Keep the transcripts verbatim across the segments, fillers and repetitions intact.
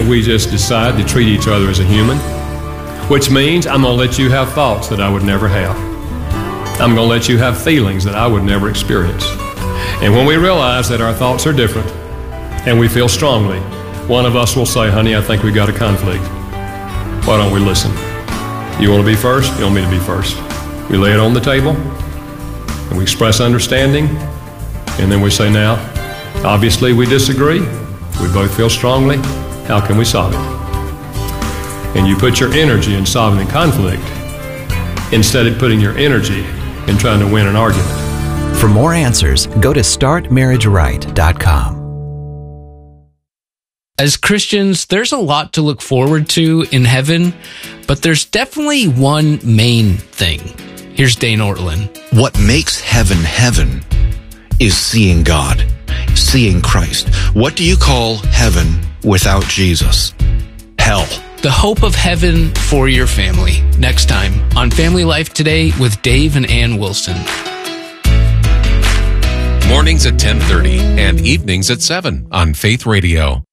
and we just decide to treat each other as a human, which means I'm going to let you have thoughts that I would never have. I'm going to let you have feelings that I would never experience. And when we realize that our thoughts are different and we feel strongly, one of us will say, honey, I think we got a conflict. Why don't we listen? You want to be first? You want me to be first? We lay it on the table and we express understanding, and then we say, now, obviously we disagree. We both feel strongly. How can we solve it? And you put your energy in solving the conflict instead of putting your energy in trying to win an argument. For more answers, go to start marriage right dot com. As Christians, there's a lot to look forward to in heaven, but there's definitely one main thing. Here's Dane Ortlund. What makes heaven heaven is seeing God, seeing Christ. What do you call heaven without Jesus? Hell. The hope of heaven for your family. Next time on Family Life Today with Dave and Ann Wilson. Mornings at ten thirty and evenings at seven on Faith Radio.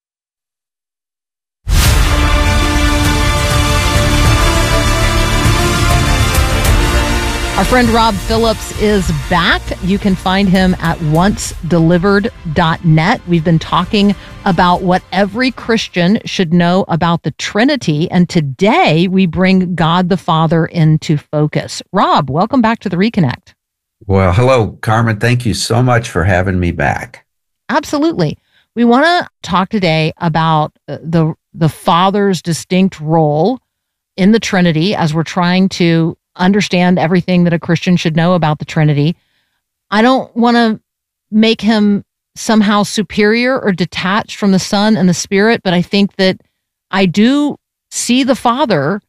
Our friend Rob Phillips is back. You can find him at once delivered dot net. We've been talking about what every Christian should know about the Trinity, and today we bring God the Father into focus. Rob, welcome back to the Reconnect. Well, hello, Carmen. Thank you so much for having me back. Absolutely. We want to talk today about the the Father's distinct role in the Trinity as we're trying to understand everything that a Christian should know about the Trinity. I don't want to make him somehow superior or detached from the Son and the Spirit, but I think that I do see the Father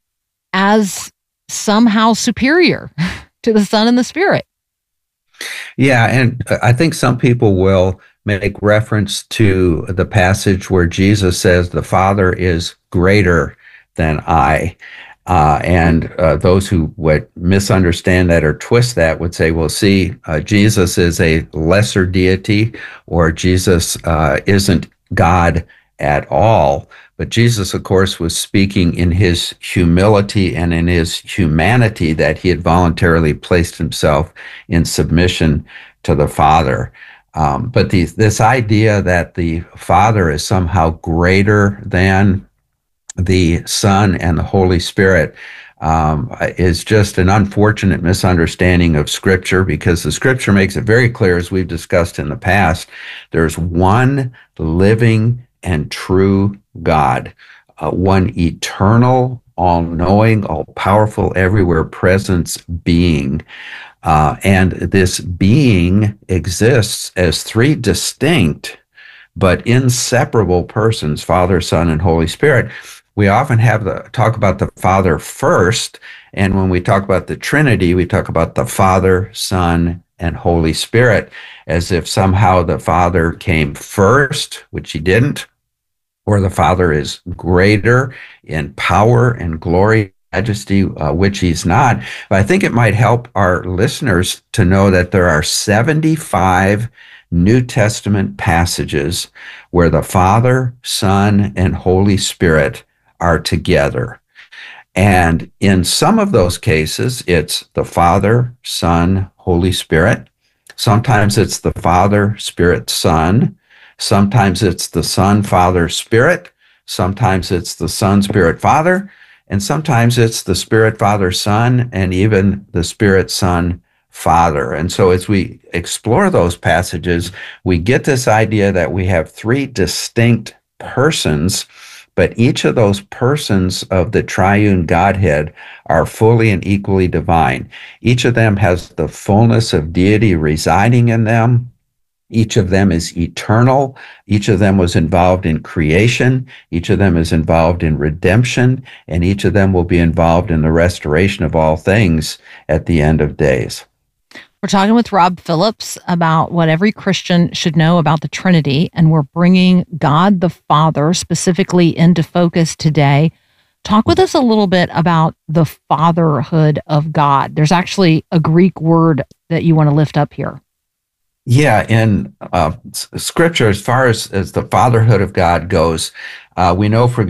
as somehow superior to the Son and the Spirit. Yeah, and I think some people will make reference to the passage where Jesus says the Father is greater than I. Uh, and uh, those who would misunderstand that or twist that would say, well, see, uh, Jesus is a lesser deity, or Jesus uh, isn't God at all. But Jesus, of course, was speaking in his humility and in his humanity, that he had voluntarily placed himself in submission to the Father. Um, but the, this idea that the Father is somehow greater than the Son and the Holy Spirit um, is just an unfortunate misunderstanding of Scripture, because the Scripture makes it very clear, as we've discussed in the past, there's one living and true God, uh, one eternal, all-knowing, all-powerful, everywhere presence being. Uh, and this being exists as three distinct but inseparable persons, Father, Son, and Holy Spirit. We often have the talk about the Father first, and when we talk about the Trinity, we talk about the Father, Son, and Holy Spirit, as if somehow the Father came first, which he didn't, or the Father is greater in power and glory, majesty, uh, which he's not. But I think it might help our listeners to know that there are seventy-five New Testament passages where the Father, Son, and Holy Spirit are together. And in some of those cases, it's the Father, Son, Holy Spirit. Sometimes it's the Father, Spirit, Son. Sometimes it's the Son, Father, Spirit. Sometimes it's the Son, Spirit, Father. And sometimes it's the Spirit, Father, Son, and even the Spirit, Son, Father. And so as we explore those passages, we get this idea that we have three distinct persons, but each of those persons of the triune Godhead are fully and equally divine. Each of them has the fullness of deity residing in them. Each of them is eternal. Each of them was involved in creation. Each of them is involved in redemption, and each of them will be involved in the restoration of all things at the end of days. We're talking with Rob Phillips about what every Christian should know about the Trinity, and we're bringing God the Father specifically into focus today. Talk with us a little bit about the fatherhood of God. There's actually a Greek word that you want to lift up here. Yeah, in uh, Scripture, as far as, as the fatherhood of God goes, uh, we know, for